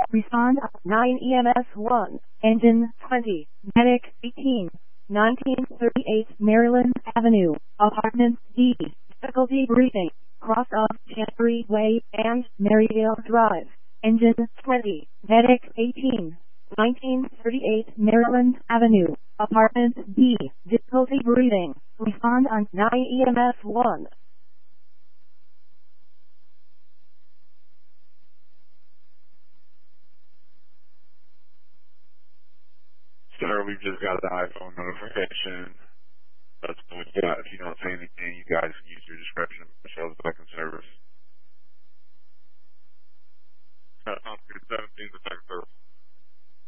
Respond 9 EMS 1, Engine 20, Medic 18, 1938 Maryland Avenue, Apartment D, difficulty breathing, cross off Chancery Way and Marydale Drive, Engine 20, Medic 18, 1938 Maryland Avenue, Apartment D, difficulty breathing, respond on 9 EMS 1. Sir, we've just got an iPhone notification. That's what we got. If you don't say anything, you guys can use your discretion. Michelle's back in service. 17 to back in service.